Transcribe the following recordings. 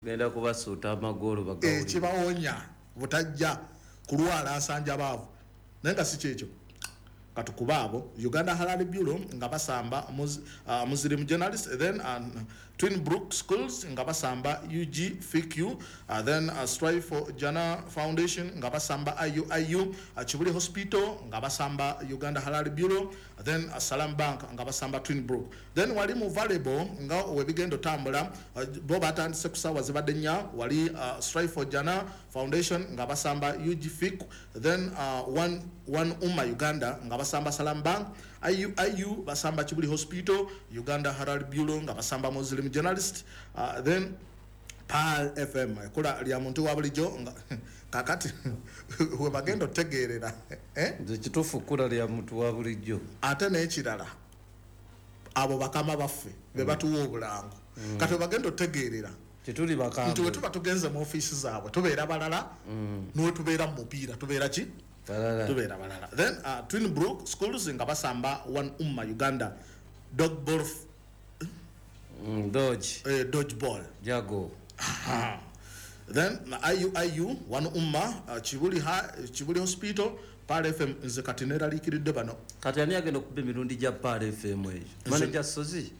genda kubasuuta amagolo bagawulira kibawonya butajja kulwala asanja baavu naye nga si kyekyo katukuba abo Uganda Halal Bureau nga basamba Muslim journalist, then Twin Brook Schools nga basamba UG FQ, then Strive for Jana Foundation nga basamba IU Chibuli Hospital nga basamba Uganda Halal Bureau, then Salam Bank nga basamba Twin Brook. Then wali mu valuable nga webigendo tambula bo batandise kusawa zibadde nya wali Strive for Jana Foundation nga basamba UG FQ, then one Uganda nga basamba Salam Bank, IU basamba Chibuli Hospital, Uganda Herald Bureau nga basamba Muslim journalist, then PAL FM kula lya muntu wa bulijo kakati we bagendo tegerera kitufu kula lya muntu wa bulijo ate n'ekirala abo bakama baffe be batuwa obulango kati bagendo tegerera kituli bakama nti wetuba tugenze mu office zaabwe tubeera balala n'we tubeera mu mupiira tubeera ki tubeera balala. Then Twin Brook Schools nga basamba one Uganda dog ball dodge ball jago. Then IU one Chibuli Hospital PAL FM nze katinera likiridde bano kati ani agenda okuba emirundi gya PAL FM eyo manager Sozi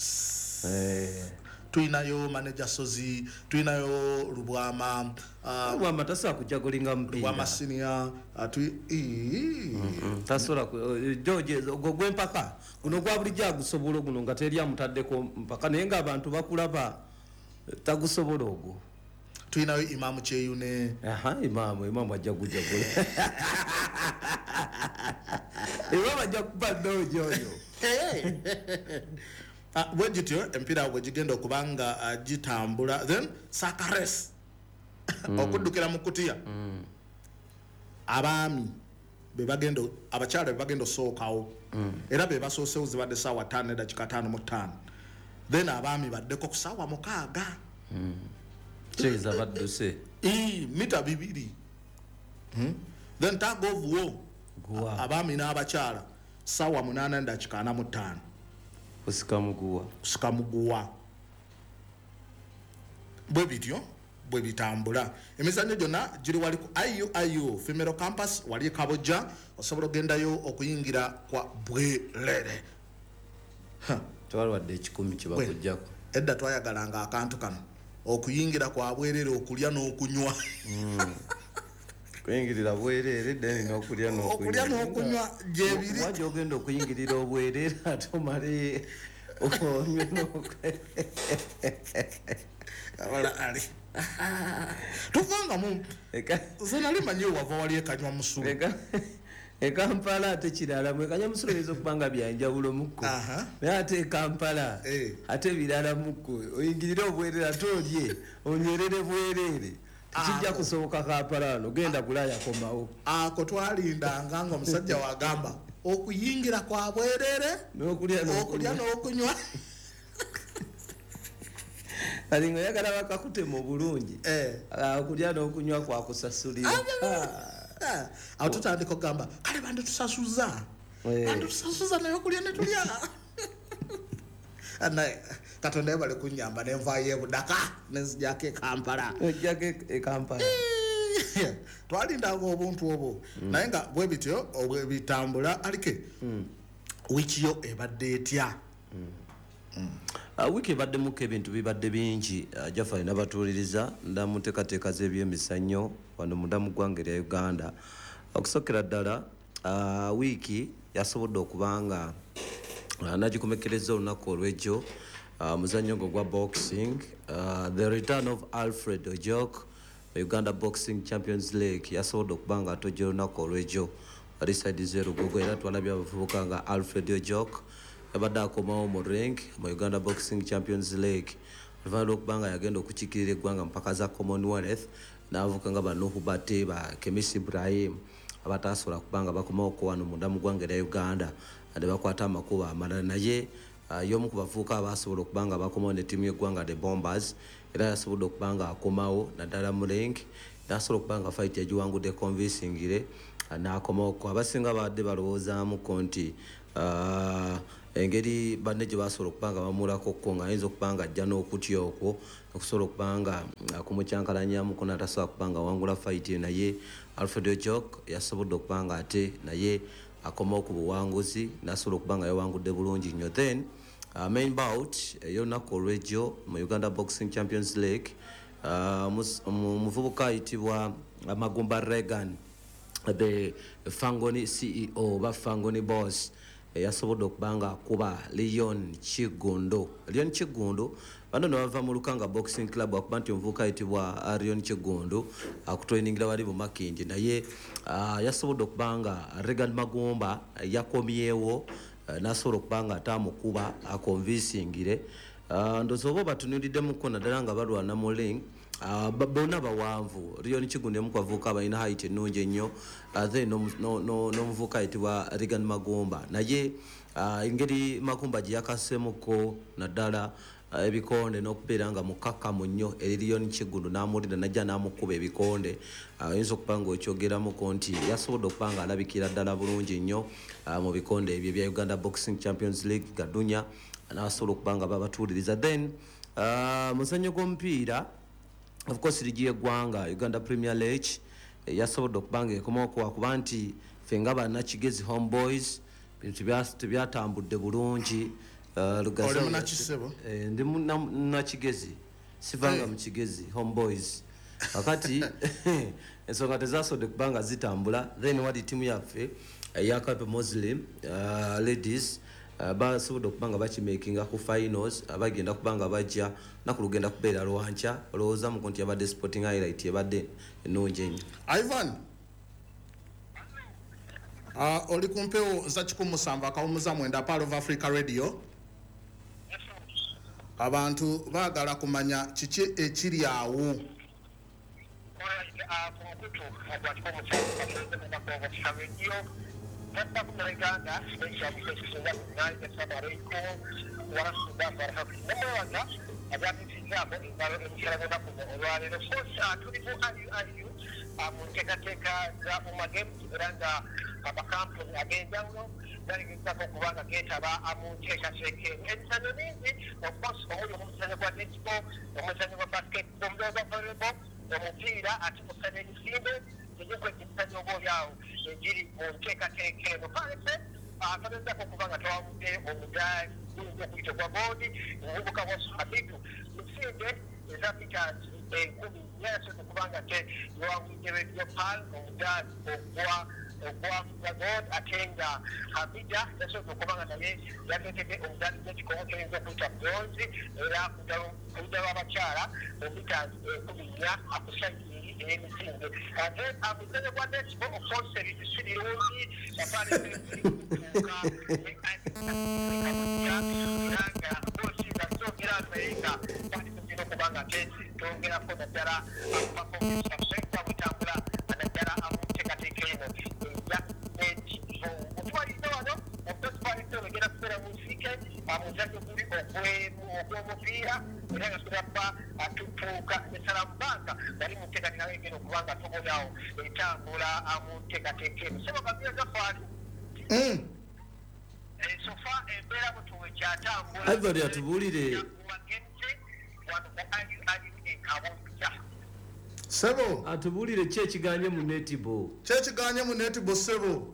tuinayo manager Sozi tuinayo Rubwama Rubwama tasa kujagolinga mpira Rubwama senior tasola George gogwe mpaka guno gwa buli jagusobola guno ngateri amutaddeko mpaka naye nga abantu bakulaba tagusobola ogwo tuinayo Imamu Cheyune imamu ajja kujagola imamu ajja kuba dojo oyo bwegityo empira bwegigenda okubanga gitambula then sakares okuddukira mu kutiya abaami abakyala bebagenda osookawo era be basoosewo zibadde saawa 5:55 then abaami baddeko ku saawa 6 cheza badduse mita 2 then tag of war abaami n'abakyala saawa 8:45 usikamuguwa bwe bityo bwe bitambula emizannyo gyonna giri wali ku IU female campus wali Kabojja osobola ogendayo okuyingira kwa bwerere twalwadde 10 kibakujjako edda twayagalanga akantu kano okuyingira kwa bwerere okulya n'okunywa kuyingirira bwerere deni n'okulya n'okunywa gyebiri wajja ogenda okuyingirira obwerere ate omale abala ali tuvangamu zenali manyi wava wali ekanywa musulu Kampala ate kirala mwe kanywa musulu ezo kubanga byanjawulo mukko naye ate Kampala ate birala mukko oyingirira obwerere ate olye onywerere bwerere kijja kusoboka Kampala ano genda kulaya komawo ako twalindanga nga omusajja wagamba okuyingira kwa bwerere n'okulya n'okunywa alinga yagala bakakutema obulungi okulya n'okunywa kwa kusasulira awo tutandika okugamba kale bande tusasuza naye okulya ne tulya Katonda yebale kunyamba nenvaayo ebudaka nenzijako Kampala twalindanga obuntu obwo naye nga bwe bityo bitambula alike wiki yo ebadde etya wiki ebaddemuko ebintu bibadde bingi Jafari n'abatuuliriza ndamuteekateeka z'ebyemizannyo wano munda mu ggwanga erya Uganda okusokera ddala wiiki yasobodde okubanga nagikomekereza olunaku olw'ejjo muzannyo gwa boxing the return of Alfred Ojok Uganda Boxing Champions League yasobodde okubanga atojja olunaku olw'ejjo ali side z'erugogo era twalabye abavubuka nga Alfred Ojok yabadde akomawo mu ring mu Uganda Boxing Champions League oluvannyuma lw'okubanga yagenda okukikirira eggwanga mpaka za Commonwealth n'abavubuka nga Nuhu Bate Kemis Ibrahim abatasobola kubanga bakomawo ko wano munda mu ggwanga erya Uganda ne bakwata amakubo amalala naye y'omu ku bavubuka abasobola okubanga bakomawo ne ttiimu y'eggwanga The Bombers era yasobodde okubanga akomawo naddala mu ring n'asobola okubanga fight yagiwangudde convincingire n'akomawo ko abasinga badde balowoozaamuko nti engeri banne gye basobola okubanga bamulako ko nga ayinza okubanga ajja n'okutya okwo okusobola okubanga kumukyankalanyamuko n'atasobola kubanga wangula fight ye naye Alfredo Jok yasobodde okubanga ate naye akomawo ku buwanguzi n'asobola okubanga yawangudde bulungi nnyo. Then main bout ey'olunaku olw'ejjo mu Uganda Boxing Champions League omuvubuka ayitibwa Magumba Regan, the Fangoni CEO oba Fangoni boss, yasobodde okubanga kuba Leon Chigundo. Leon Chigundo bano bava mu Lukanga Boxing Club akuba nti omuvubuka ayitibwa Leon Chigundo akutrainingira wali mu Makindi, naye yasobodde okubanga Regan Magumba yakomyewo n'asobola okubanga atamukuba akonvinsingire. Ndoza oba batunuliddemukko naddala nga balwana mu ring. Bonna bawanvu. Leon Chigundo emu ku bavubuka balina height ennungi ennyo, then n'omuvubuka ayitibwa Regan Magumba, naye engeri Magumba gye yakaseemuko naddala ebikonde n'okubeera nga mukakkamu nnyo eri Leon Chigundo n'amuwulira najja n'amukuba ebikonde, oyinza okuba nga okyogeramuko nti yasobodde okuba nga alabikira ddala bulungi nnyo mu bikonde ebyo bya Uganda Boxing Champions League Gadunya, n'asobola okuba nga babatuuliriza. Then muzannyo gw'omupiira of course ligi y'eggwanga Uganda Premier League yasobodde okubanga ekomawo kuba nti ffe nga bannakigezi Homeboys bintu tebyatambudde bulungi. Ndi munnakigezi sivanga mu Kigezi Homeboys wakati ensonga tezasobodde kubanga zitambula. Then wali tiimu yaffe eya Cape Muslim ladies basobodde okubanga bakimakinga ku finals, abagenda kubanga bajja nakulugenda kubeera lwanca olowooza mu konti yabadde sporting highlight yabadde ennungi ennyo. Ivan oli kumpewo za 17 akawumuza mwenda Pearl of Africa Radio. Abantu baagala kumanya kiki ekiri awo. Atenga Hamida naso kubanga naye yateteke omudali n'ekikomo kyenza okuyita bronze era kudala abakyala omita 10 akushayi emisinde ate amuzanyo gwa netball ofonseri tisirungi afane nanga bosi gasogera Amerika bali kugenda kubanga te tongera ko naddala performance sector witambula naddala amuteekateekeno Ivory atubuulire Sebo atubuulire ki ekiganye mu netball. Kyekiganye mu netball Sebo.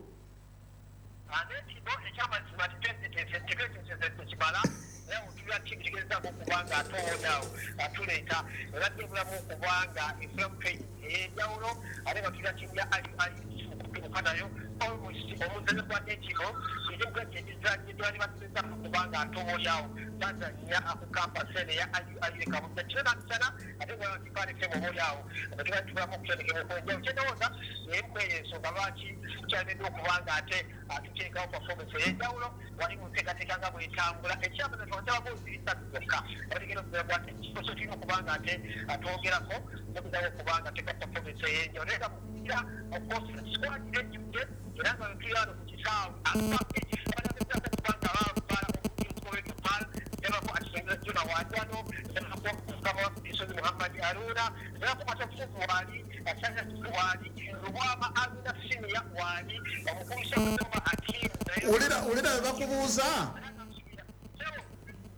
Kubanga atowonawo atuleeta era tebulamu okubanga eframpage ey'enjawulo ate nga tulina tiimu ya ayukanayo omuzanyo gwa netball ekimugaji ekizanyiddwa ne batuleetako kubanga atowonawo bazannya ku kampasi eno eya ayue kabuga kino nakisana ate nga kifaanike mubolyawo nga tubulamu okutendekebwa okwenjawulo kyendowooza nemukweye ensonga lwaki tukyalidde okubanga ate tuteekawo performance ey'enjawulo wali mu nteekateeka nga bwetambula ekyamaza twababuuzi bisatu byokka abategera okugera bwate kisoso tulina okubanga ate atwogerako nokuzawo okubanga teka performance ey'enjawulo era mukira okosi squad ejjudde era nga wetuyano ku kisaawe abape abanagezaako okubanga bavala omukiikowekyopal yabako atisengera jona wajano yabako mukama wa isozi Muhammad Aruna yabako matafufu wali asanya wali Rubama Aruna Senior wali omukumisha kusoma akimu Ulira bakubuuza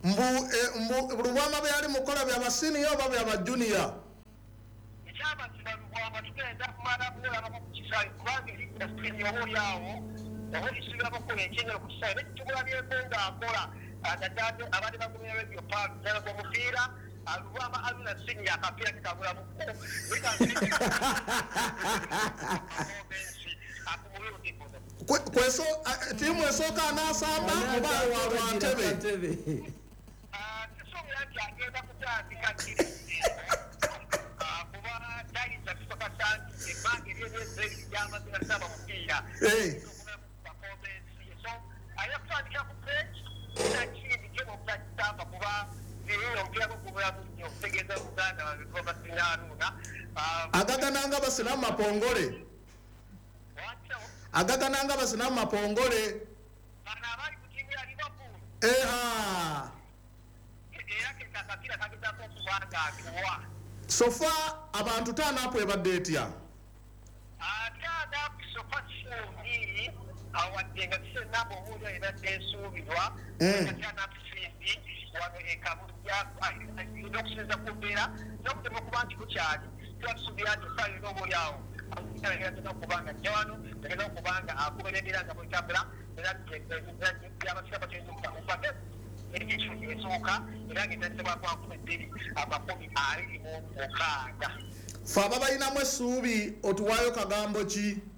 mbu Lubwama bwe yali mukola byaba senior oba byaba junior. Ekyamazima Lubwama tugenda kumala kulabako ku kisaawe kubanga eri indasitiri oboolyawo oba isibirako kukola ekyengero ku kisaawe nekitugulabyeko ng'akola naddala abadde bagumira radio park ddala gw'omupiira Lubwama alina senior akapiira kekabulamu tiimu esooka anaasamba oba wa Ntebe. Kisomera nti agenda kutandika kirisi kuba dayinza kisoka santi ebbanga eryebyezeeri lyamazina saba mupiira so ayina kutandikira ku page nakindi gemu okutakitamba kuba eyo omupiira gokubulamu nnyo okutegeeza Uganda babasinaanuuna agagananga basinamu mapongole agagananga basinamu mapongole bano abali ku tiimu ya Liverpool era kekakakira kagezako okubanga atuwa sofa abantu taanapu ebadde etya taanapu sofa kifundi awadde nga kisenamba obuulya ebadde ensuubirwa taanapu simbi wano ekabulya okusinza ku mbeera nokutema okuba nti kukyali twasuubira nti esaawa ina obuolyawo agenda okubanga ajja wano agenda okubanga akuberebera nga bwetambula era byabasiraba kyezukaupate eri ekifundi esooka era ng'etatebwako 2026 fe aba balinamu essuubi otuwaayo kagambo ki